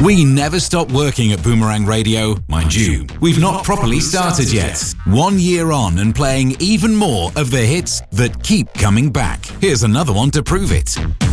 We never stop working at Boomerang Radio. Mind you, we've not properly started yet. 1 year on and playing even more of the hits that keep coming back. Here's another one to prove it.